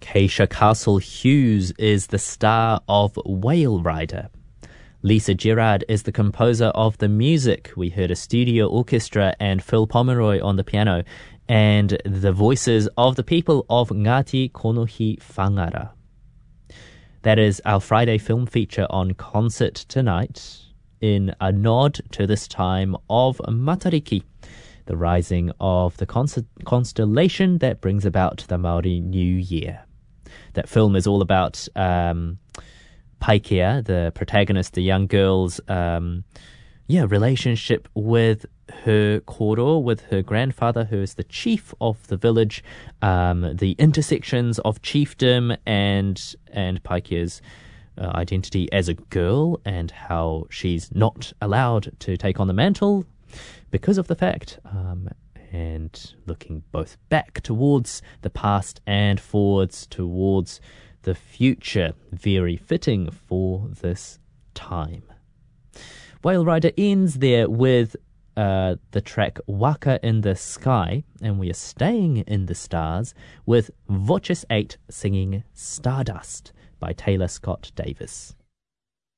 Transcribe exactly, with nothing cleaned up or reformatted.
Keisha Castle Hughes is the star of Whale Rider. Lisa Gerrard is the composer of the music. We heard a studio orchestra and Phil Pomeroy on the piano, and the voices of the people of Ngāti Konohi Whangara. That is our Friday film feature on concert tonight, in a nod to this time of Matariki, the rising of the const- constellation that brings about the Māori New Year. That film is all about um, Paikea, the protagonist, the young girl's um, yeah relationship with her koro, with her grandfather, who is the chief of the village, um, the intersections of chiefdom and and Paikea's uh, identity as a girl, and how she's not allowed to take on the mantle because of the fact, um, and looking both back towards the past and forwards towards the future, very fitting for this time. Whale Rider ends there with uh, the track Waka in the Sky, and we are staying in the stars with Voces eight singing Stardust by Taylor Scott Davis.